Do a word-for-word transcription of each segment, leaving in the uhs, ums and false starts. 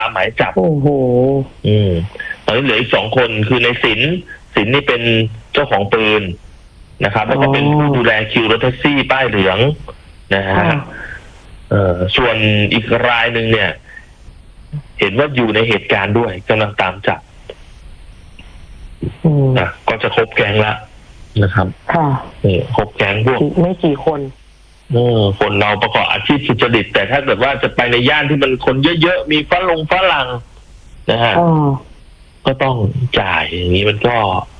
ตามหมายจับโอ้โหอืมตอนนี้เหลืออีกสองคนคือในสินสินนี่เป็นเจ้าของปืนนะครับแล้วก็เป็นผู้ดูแลคิวรถแท็กซี่ป้ายเหลืองนะฮะเอ่อส่วนอีกรายหนึ่งเนี่ยเห็นว่าอยู่ในเหตุการณ์ด้วยกำลังตามจับนะก็จะครบแก๊งละนะครับค่ะนี่ครบแก๊งพวกไม่กี่คนเออคนเราประกอบอาชีพสุจริตแต่ถ้าเกิดว่าจะไปในย่านที่มันคนเยอะๆมีฝรั่งฝรั่งนะฮะก็ต้องจ่ายอย่างนี้มันก็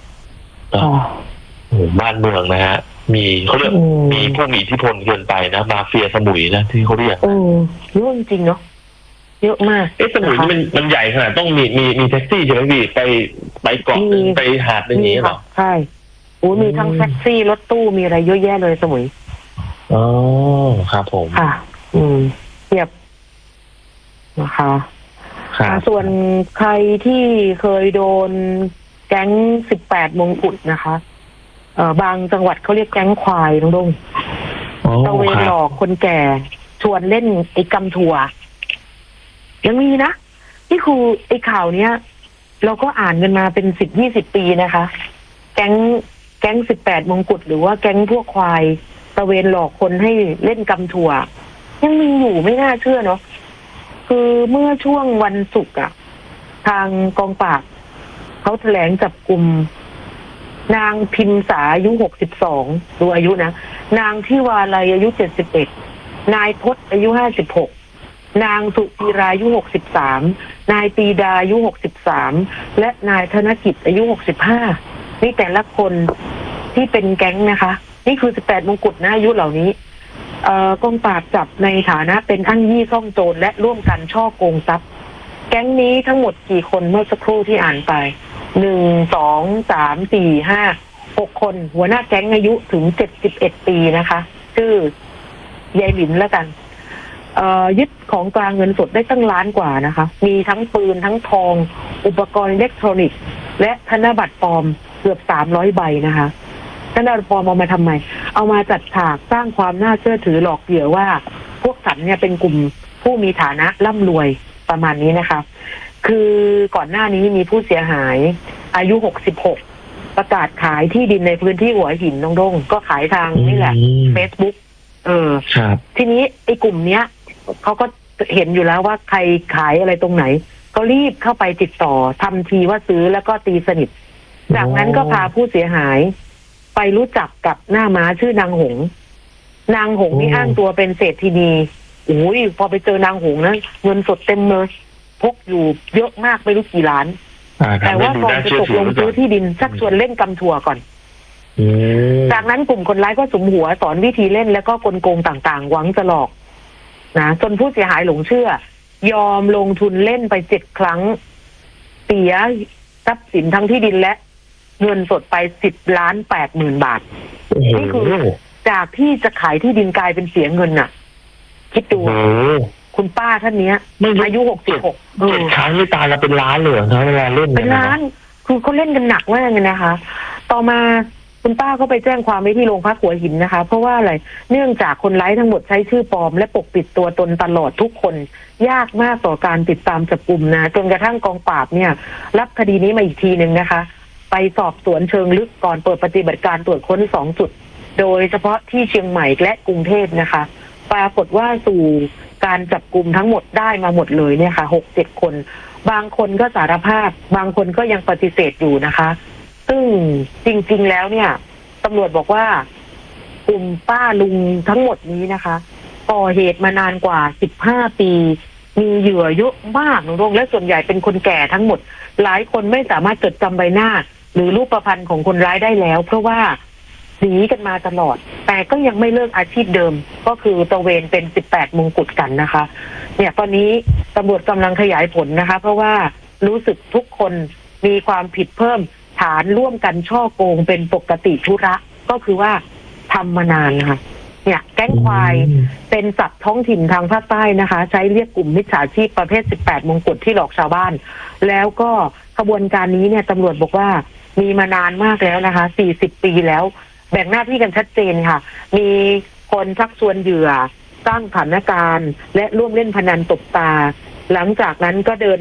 บ้านเมืองนะฮะมีเขาเรียกมีผู้มีอิทธิพลเกินไปนะมาเฟียสมุยนะที่เขาเรียกเยอะจริงเนาะเยอะมากเอ๊ะสมุยมันมันใหญ่ขนาดต้องมีมีมีแท็กซี่ใช่ไหมพี่ไปไปเกาะไปหาดอย่างนี้หรอใช่โอ้มีทั้งแท็กซี่รถตู้มีอะไรเยอะแยะเลยสมุยอ๋อครับผมค่ะอืมเทียบนะคะส่วนใครที่เคยโดนแก๊งสิบแปดมงกุฎนะคะเอ่อบางจังหวัดเขาเรียกแก๊งควายน้องดงตะเวนหลอกคนแก่ชวนเล่นไอ้กำถั่วยังมีนะนี่คือไอ้ข่าวเนี้ยเราก็อ่านกันมาเป็นสิบยี่สิบปีนะคะแก๊งแก๊งสิบแปดมงกุฎหรือว่าแก๊งพวกควายตะเวนหลอกคนให้เล่นกำถั่วยังมีอยู่ไม่น่าเชื่อเนาะคือเมื่อช่วงวันศุกร์อะทางกองปราบเขาแถลงจับกลุ่มนางพิมษาอายุหกสิบสองดูอายุนะนางที่วาลัยอายุเจ็ดสิบเอ็ดนายพจน์อายุห้าสิบหกนางสุธีราอายุหกสิบสามนายปีดาอายุหกสิบสามและนายธนกิจอายุหกสิบห้านี่แต่ละคนที่เป็นแก๊งนะคะนี่คือสิบแปดมงกุฎนะอายุเหล่านี้เอ่อกองปราบจับในฐานะเป็นอ้างยี่ซ่องโจรและร่วมกันช่อโกงทรัพย์แก๊งนี้ทั้งหมดกี่คนเมื่อสักครู่ที่อ่านไปหนึ่งสองสามสี่ห้าหกคนหัวหน้าแก๊งอายุถึงเจ็ดสิบเอ็ดปีนะคะชื่อยายหลินแล้วกันเอ่อยึดของกลางเงินสดได้ตั้งล้านกว่านะคะมีทั้งปืนทั้งทองอุปกรณ์อิเล็กทรอนิกส์และธนบัตรปลอมเกือบสามร้อยใบนะคะธนบัตรปลอมเอามาทำไมเอามาจัดฉากสร้างความน่าเชื่อถือหลอกเหยื่อว่าพวกฉันเนี่ยเป็นกลุ่มผู้มีฐานะร่ำรวยประมาณนี้นะคะคือก่อนหน้านี้มีผู้เสียหายอายุหกสิบหกประกาศขายที่ดินในพื้นที่หัวหินน้องดงก็ขายทางนี่แหละ Facebook เออทีนี้ไอ้กลุ่มเนี้ยเขาก็เห็นอยู่แล้วว่าใครขายอะไรตรงไหนก็รีบเข้าไปติดต่อทำทีว่าซื้อแล้วก็ตีสนิทจากนั้นก็พาผู้เสียหายไปรู้จักกับหน้าม้าชื่อนางหงนางหงนี่อ้างตัวเป็นเศรษฐีนีโอ้ยพอไปเจอนางหงนะเงินสดเต็มเลยพกอยู่เยอะมากไม่รู้กี่ล้านแต่ว่าก่อนจะตกลงซื้อที่ดินชักชวนเล่นกำถั่วก่อนจากนั้นกลุ่มคนร้ายก็สุมหัวสอนวิธีเล่นแล้วก็กลโกงต่างๆหวังจะหลอกนะจนผู้เสียหายหลงเชื่อยอมลงทุนเล่นไปเจ็ดครั้งเสียทรัพย์สินทั้งที่ดินและเงินสดไปสิบล้านแปดหมื่นบาทนี่คือจากที่จะขายที่ดินกลายเป็นเสียเงินน่ะคิดดูคุณป้าท่านนี้อายุหกสิบหกเจ็ดครั้งนี่ตายแล้วเป็นล้านเลยนะเวลาเล่นเป็นล้านคือเขาเล่นกันหนักมากเลยนะคะต่อมาคุณป้าก็ไปแจ้งความไว้ที่โรงพักหัวหินนะคะเพราะว่าอะไรเนื่องจากคนร้ายทั้งหมดใช้ชื่อปลอมและปกปิดตัวตนตลอดทุกคนยากมากต่อการติดตามจับกุมนะจนกระทั่งกองปราบเนี่ยรับคดีนี้มาอีกทีหนึ่งนะคะไปสอบสวนเชิงลึกก่อนเปิดปฏิบัติการตรวจค้นสองจุดโดยเฉพาะที่เชียงใหม่และกรุงเทพนะคะปรากฏว่าสู่การจับกุมทั้งหมดได้มาหมดเลยเนี่ยค่ะหกเจ็ดคนบางคนก็สารภาพบางคนก็ยังปฏิเสธอยู่นะคะซึ่งจริงๆแล้วเนี่ยตำรวจบอกว่ากลุ่มป้าลุงทั้งหมดนี้นะคะก่อเหตุมานานกว่าสิบห้าปีมีเหยื่อเยอะมากน้องและส่วนใหญ่เป็นคนแก่ทั้งหมดหลายคนไม่สามารถจดจำใบหน้าหรือรูปพรรณของคนร้ายได้แล้วเพราะว่าหนีกันมาตลอดแต่ก็ยังไม่เลิกอาชีพเดิมก็คือตระเวนเป็นสิบแปดมงกุฎกันนะคะเนี่ยตอนนี้ตำรวจกำลังขยายผลนะคะเพราะว่ารู้สึกทุกคนมีความผิดเพิ่มฐานร่วมกันช่อโกงเป็นปกติธุระก็คือว่าทำมานานนะคะเนี่ยแก๊งควายเป็นศัพท์ท้องถิ่นทางภาคใต้นะคะใช้เรียกกลุ่มมิจฉาชีพประเภทสิบแปดมงกุฎที่หลอกชาวบ้านแล้วก็ขบวนการนี้เนี่ยตำรวจบอกว่ามีมานานมากแล้วนะคะสี่สิบปีแล้วแบ่งหน้าที่กันชัดเจนค่ะมีคนชักชวนเหยื่อสร้างสถานการณ์และร่วมเล่นพนันตบตาหลังจากนั้นก็เดิน